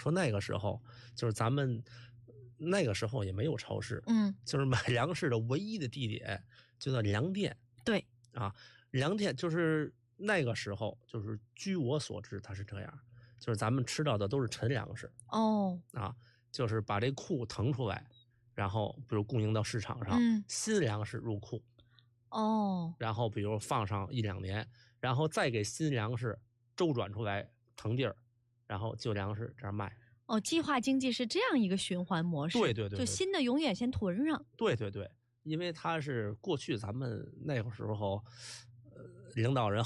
说那个时候就是咱们那个时候也没有超市，就是买粮食的唯一的地点就叫粮店。 对啊，粮店就是那个时候，就是据我所知，它是这样，就是咱们吃到的都是陈粮食就是把这库腾出来，然后比如供应到市场上，新粮食入库然后比如放上1-2年，然后再给新粮食周转出来腾地儿，然后旧粮食这样卖。 计划经济是这样一个循环模式。 对对对， 就新的永远先囤上。 对对对，因为它是过去咱们那个时候领导人